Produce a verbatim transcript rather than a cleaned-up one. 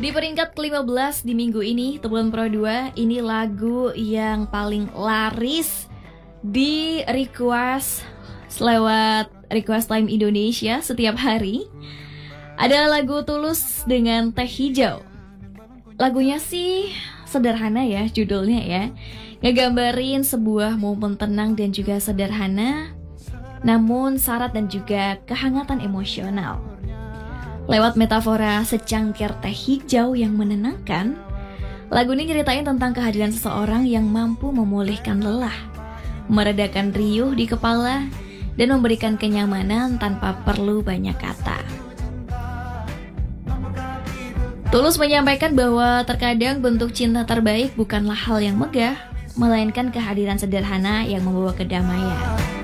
Di peringkat kelima belas di minggu ini, Tebon Pro dua, ini lagu yang paling laris di request lewat Request Time Indonesia setiap hari. Ada lagu Tulus dengan Teh Hijau. Lagunya sih sederhana ya judulnya ya, ngegambarin sebuah momen tenang dan juga sederhana, namun syarat dan juga kehangatan emosional. Lewat metafora secangkir teh hijau yang menenangkan, lagu ini ceritain tentang kehadiran seseorang yang mampu memulihkan lelah, meredakan riuh di kepala, dan memberikan kenyamanan tanpa perlu banyak kata. Tulus menyampaikan bahwa terkadang bentuk cinta terbaik bukanlah hal yang megah, melainkan kehadiran sederhana yang membawa kedamaian.